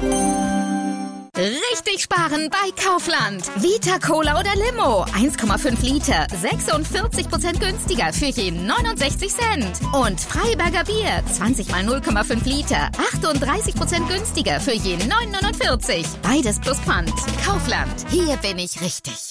Richtig sparen bei Kaufland. Vita Cola oder Limo. 1,5 Liter. 46% günstiger für je 69 Cent. Und Freiberger Bier. 20 mal 0,5 Liter. 38% günstiger für je 9,49. Beides plus Pfand. Kaufland. Hier bin ich richtig.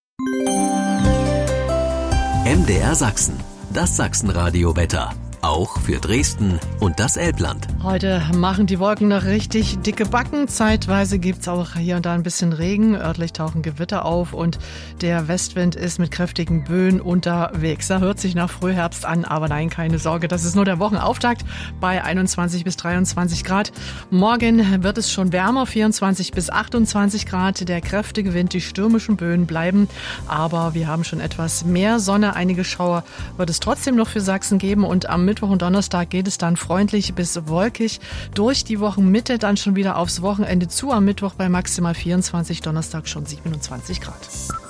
MDR Sachsen. Das Sachsenradio-Wetter. Auch für Dresden und das Elbland. Heute machen die Wolken noch richtig dicke Backen. Zeitweise gibt's auch hier und da ein bisschen Regen. Örtlich tauchen Gewitter auf und der Westwind ist mit kräftigen Böen unterwegs. Da hört sich nach Frühherbst an, aber nein, keine Sorge. Das ist nur der Wochenauftakt bei 21 bis 23 Grad. Morgen wird es schon wärmer, 24 bis 28 Grad. Der kräftige Wind, die stürmischen Böen bleiben. Aber wir haben schon etwas mehr Sonne. Einige Schauer wird es trotzdem noch für Sachsen geben und am Mittwoch und Donnerstag geht es dann freundlich bis wolkig durch die Wochenmitte, dann schon wieder aufs Wochenende zu. Am Mittwoch bei maximal 24, Donnerstag schon 27 Grad.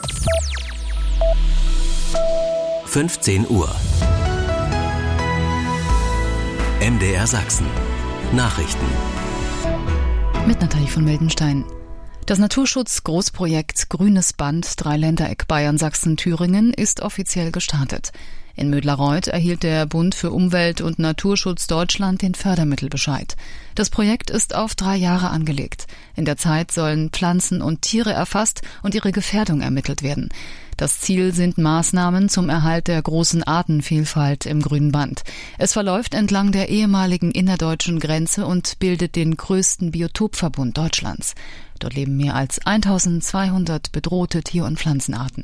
15 Uhr. MDR Sachsen. Nachrichten. Mit Nathalie von Mildenstein. Das Naturschutz-Großprojekt Grünes Band Dreiländereck Bayern-Sachsen-Thüringen ist offiziell gestartet. In Mödlareuth erhielt der Bund für Umwelt und Naturschutz Deutschland den Fördermittelbescheid. Das Projekt ist auf 3 Jahre angelegt. In der Zeit sollen Pflanzen und Tiere erfasst und ihre Gefährdung ermittelt werden. Das Ziel sind Maßnahmen zum Erhalt der großen Artenvielfalt im Grünen Band. Es verläuft entlang der ehemaligen innerdeutschen Grenze und bildet den größten Biotopverbund Deutschlands. Dort leben mehr als 1200 bedrohte Tier- und Pflanzenarten.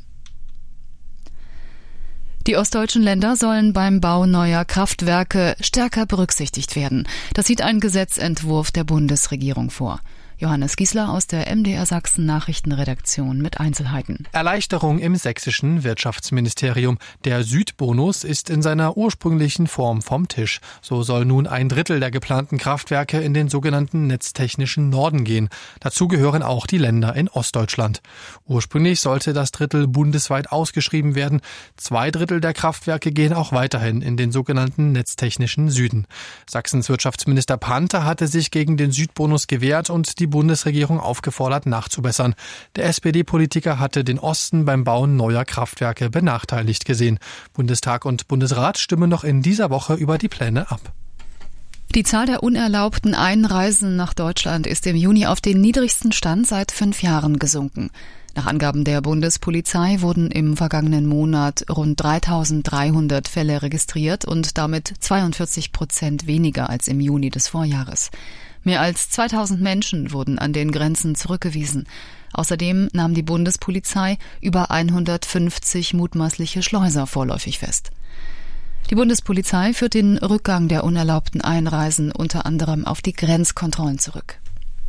Die ostdeutschen Länder sollen beim Bau neuer Kraftwerke stärker berücksichtigt werden. Das sieht ein Gesetzentwurf der Bundesregierung vor. Johannes Giesler aus der MDR Sachsen Nachrichtenredaktion mit Einzelheiten. Erleichterung im sächsischen Wirtschaftsministerium. Der Südbonus ist in seiner ursprünglichen Form vom Tisch. So soll nun 1/3 der geplanten Kraftwerke in den sogenannten netztechnischen Norden gehen. Dazu gehören auch die Länder in Ostdeutschland. Ursprünglich sollte das Drittel bundesweit ausgeschrieben werden. 2/3 der Kraftwerke gehen auch weiterhin in den sogenannten netztechnischen Süden. Sachsens Wirtschaftsminister Panther hatte sich gegen den Südbonus gewehrt und die Bundesregierung aufgefordert, nachzubessern. Der SPD-Politiker hatte den Osten beim Bauen neuer Kraftwerke benachteiligt gesehen. Bundestag und Bundesrat stimmen noch in dieser Woche über die Pläne ab. Die Zahl der unerlaubten Einreisen nach Deutschland ist im Juni auf den niedrigsten Stand seit 5 Jahren gesunken. Nach Angaben der Bundespolizei wurden im vergangenen Monat rund 3.300 Fälle registriert und damit 42% weniger als im Juni des Vorjahres. Mehr als 2.000 Menschen wurden an den Grenzen zurückgewiesen. Außerdem nahm die Bundespolizei über 150 mutmaßliche Schleuser vorläufig fest. Die Bundespolizei führt den Rückgang der unerlaubten Einreisen unter anderem auf die Grenzkontrollen zurück.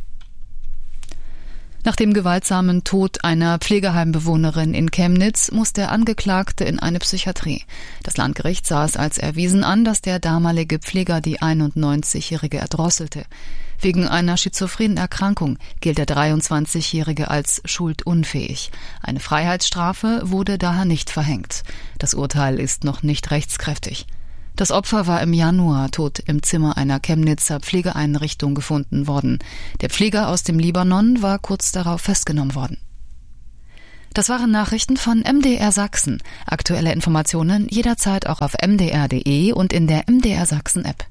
Nach dem gewaltsamen Tod einer Pflegeheimbewohnerin in Chemnitz muss der Angeklagte in eine Psychiatrie. Das Landgericht sah es als erwiesen an, dass der damalige Pfleger die 91-Jährige erdrosselte. Wegen einer schizophrenen Erkrankung gilt der 23-Jährige als schuldunfähig. Eine Freiheitsstrafe wurde daher nicht verhängt. Das Urteil ist noch nicht rechtskräftig. Das Opfer war im Januar tot im Zimmer einer Chemnitzer Pflegeeinrichtung gefunden worden. Der Pfleger aus dem Libanon war kurz darauf festgenommen worden. Das waren Nachrichten von MDR Sachsen. Aktuelle Informationen jederzeit auch auf mdr.de und in der MDR Sachsen App.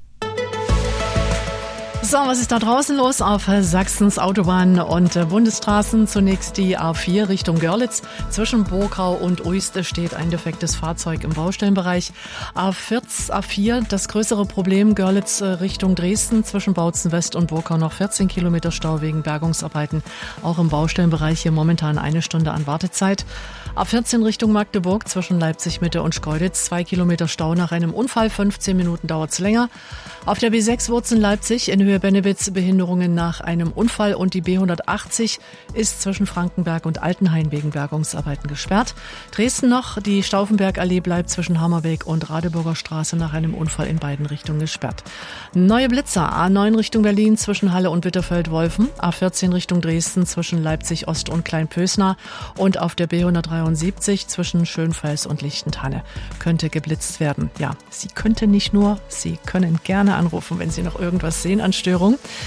So, was ist da draußen los auf Sachsens Autobahnen und Bundesstraßen? Zunächst die A4 Richtung Görlitz. Zwischen Burkau und Uiste steht ein defektes Fahrzeug im Baustellenbereich. A4, das größere Problem, Görlitz Richtung Dresden. Zwischen Bautzen West und Burkau noch 14 Kilometer Stau wegen Bergungsarbeiten. Auch im Baustellenbereich hier momentan 1 Stunde an Wartezeit. A14 Richtung Magdeburg zwischen Leipzig Mitte und Schkeuditz. 2 Kilometer Stau nach einem Unfall. 15 Minuten dauert's länger. Auf der B6 Wurzen-Leipzig in Höhe Bennewitz Behinderungen nach einem Unfall und die B180 ist zwischen Frankenberg und Altenhain wegen Bergungsarbeiten gesperrt. Dresden noch, die Stauffenbergallee bleibt zwischen Hammerweg und Radeburger Straße nach einem Unfall in beiden Richtungen gesperrt. Neue Blitzer, A9 Richtung Berlin zwischen Halle und Bitterfeld-Wolfen, A14 Richtung Dresden zwischen Leipzig Ost und Kleinpösnar und auf der B173 zwischen Schönfels und Lichtentanne könnte geblitzt werden. Ja, Sie könnten nicht nur, Sie können gerne anrufen, wenn Sie noch irgendwas sehen an Störung.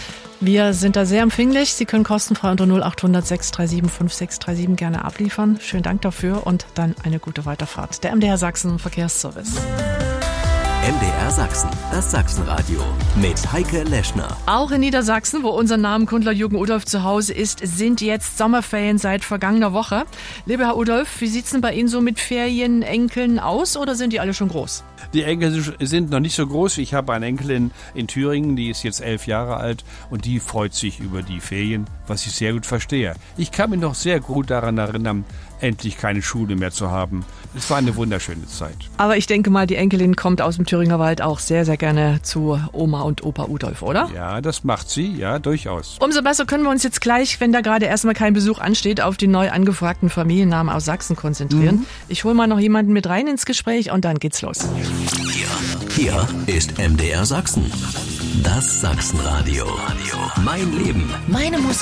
Wir sind da sehr empfänglich. Sie können kostenfrei unter 0800 637 5637 gerne abliefern. Schönen Dank dafür und dann eine gute Weiterfahrt. Der MDR Sachsen Verkehrsservice. MDR Sachsen, das Sachsenradio mit Heike Leschner. Auch in Niedersachsen, wo unser Namenkundler Jürgen Udolf zu Hause ist, sind jetzt Sommerferien seit vergangener Woche. Lieber Herr Udolf, wie sieht's denn bei Ihnen so mit Ferienenkeln aus oder sind die alle schon groß? Die Enkel sind noch nicht so groß. Ich habe eine Enkelin in Thüringen, die ist jetzt 11 Jahre alt und die freut sich über die Ferien, was ich sehr gut verstehe. Ich kann mich noch sehr gut daran erinnern, endlich keine Schule mehr zu haben. Es war eine wunderschöne Zeit. Aber ich denke mal, die Enkelin kommt aus dem Thüringer Wald auch sehr, sehr gerne zu Oma und Opa Udolf, oder? Ja, das macht sie, ja, durchaus. Umso besser können wir uns jetzt gleich, wenn da gerade erstmal kein Besuch ansteht, auf die neu angefragten Familiennamen aus Sachsen konzentrieren. Ich hole mal noch jemanden mit rein ins Gespräch und dann geht's los. Hier ist MDR Sachsen. Das Sachsenradio. Mein Leben. Meine Musik.